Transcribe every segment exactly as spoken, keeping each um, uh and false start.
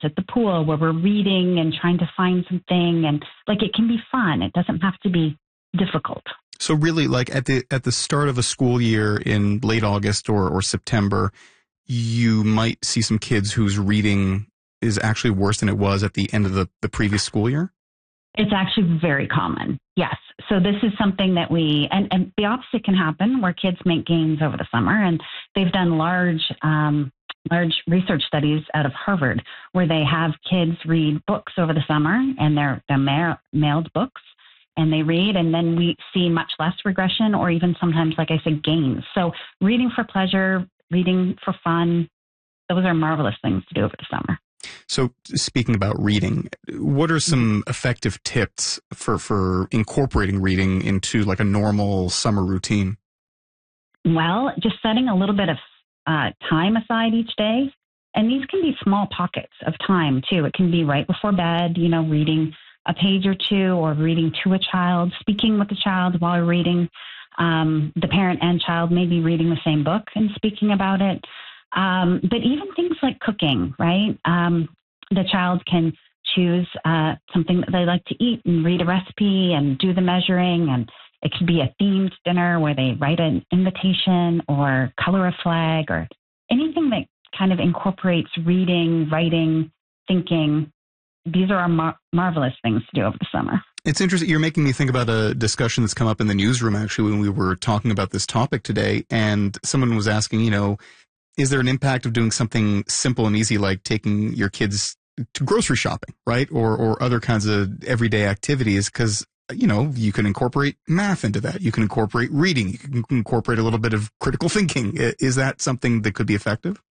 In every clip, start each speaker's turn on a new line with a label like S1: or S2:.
S1: at the pool where we're reading and trying to find something. And like, it can be fun. It doesn't have to be difficult.
S2: So really, like at the at the start of a school year in late August or, or September, you might see some kids whose reading is actually worse than it was at the end of the, the previous school year?
S1: It's actually very common. Yes. So this is something that we, and, and the opposite can happen where kids make gains over the summer. And they've done large, um, large research studies out of Harvard where they have kids read books over the summer, and they're, they're ma- mailed books, and they read, and then we see much less regression or even sometimes, like I said, gains. So reading for pleasure, reading for fun, those are marvelous things to do over the summer.
S2: So speaking about reading, what are some effective tips for, for incorporating reading into like a normal summer routine?
S1: Well, just setting a little bit of uh, time aside each day. And these can be small pockets of time too. It can be right before bed, you know, reading a page or two, or reading to a child, speaking with the child while reading. Um, the parent and child may be reading the same book and speaking about it. Um, but even things like cooking, right? Um, the child can choose uh, something that they like to eat and read a recipe and do the measuring. And it could be a themed dinner where they write an invitation or color a flag or anything that kind of incorporates reading, writing, thinking. These are mar- marvelous things to do over the summer.
S2: It's interesting. You're making me think about a discussion that's come up in the newsroom, actually, when we were talking about this topic today. And someone was asking, you know, is there an impact of doing something simple and easy like taking your kids to grocery shopping, right? Or or other kinds of everyday activities? Because, you know, you can incorporate math into that. You can incorporate reading. You can incorporate a little bit of critical thinking. Is that something that could be effective?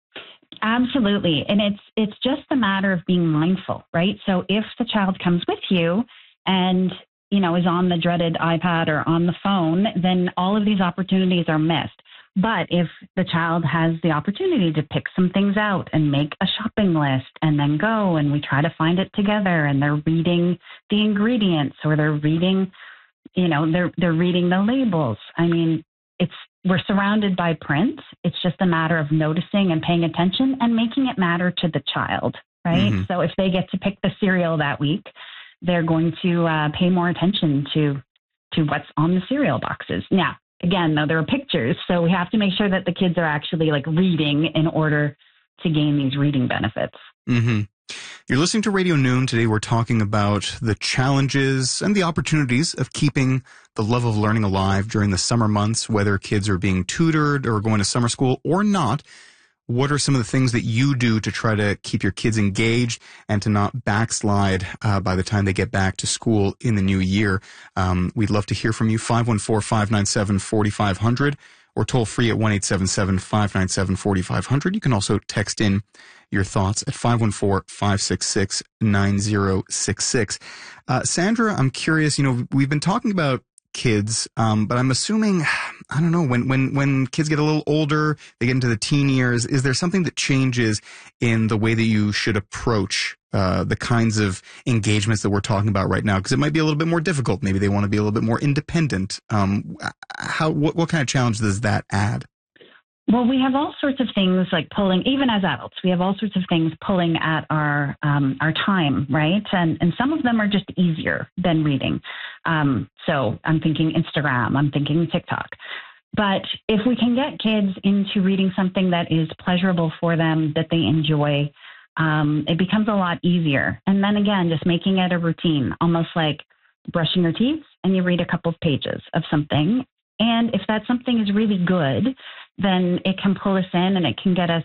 S1: Absolutely. And it's it's just a matter of being mindful, right? So if the child comes with you and, you know, is on the dreaded iPad or on the phone, then all of these opportunities are missed. But if the child has the opportunity to pick some things out and make a shopping list and then go and we try to find it together, and they're reading the ingredients, or they're reading, you know, they're they're reading the labels. I mean, it's we're surrounded by print. It's just a matter of noticing and paying attention and making it matter to the child, right? Mm-hmm. So if they get to pick the cereal that week, they're going to uh, pay more attention to to what's on the cereal boxes. Now, again, though, there are pictures, so we have to make sure that the kids are actually like reading in order to gain these reading benefits.
S2: Mm-hmm. You're listening to Radio Noon. Today we're talking about the challenges and the opportunities of keeping the love of learning alive during the summer months, whether kids are being tutored or going to summer school or not. What are some of the things that you do to try to keep your kids engaged and to not backslide uh, by the time they get back to school in the new year? Um, we'd love to hear from you. five one four, five nine seven, four five zero zero or toll free at one eight seven seven, five nine seven, four five zero zero. You can also text in your thoughts at five one four, five six six, nine zero six six. Uh, Sandra, I'm curious, you know, we've been talking about kids, um, but I'm assuming, I don't know, when, when, when kids get a little older, they get into the teen years, is there something that changes in the way that you should approach uh, the kinds of engagements that we're talking about right now? Because it might be a little bit more difficult. Maybe they want to be a little bit more independent. Um, how, what, what kind of challenge does that add?
S1: Well, we have all sorts of things like pulling, even as adults, we have all sorts of things pulling at our um, our time, right? And and some of them are just easier than reading. Um, so I'm thinking Instagram, I'm thinking TikTok. But if we can get kids into reading something that is pleasurable for them, that they enjoy, um, it becomes a lot easier. And then again, just making it a routine, almost like brushing your teeth and you read a couple of pages of something. And if that something is really good, then it can pull us in and it can get us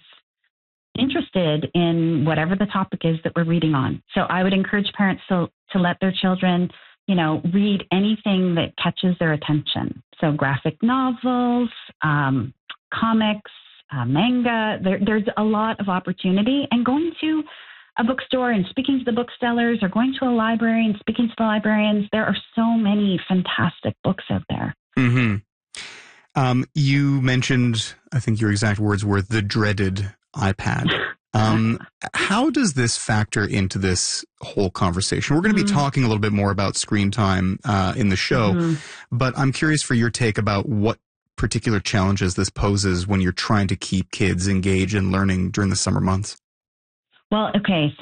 S1: interested in whatever the topic is that we're reading on. So I would encourage parents to, to let their children, you know, read anything that catches their attention. So graphic novels, um, comics, uh, manga, there, there's a lot of opportunity. And going to a bookstore and speaking to the booksellers, or going to a library and speaking to the librarians, there are so many fantastic books out there.
S2: Mm-hmm. Um, you mentioned, I think your exact words were the dreaded iPad. Um, how does this factor into this whole conversation? We're going to be mm-hmm. talking a little bit more about screen time uh, in the show, mm-hmm. but I'm curious for your take about what particular challenges this poses when you're trying to keep kids engaged in learning during the summer months.
S1: Well, okay.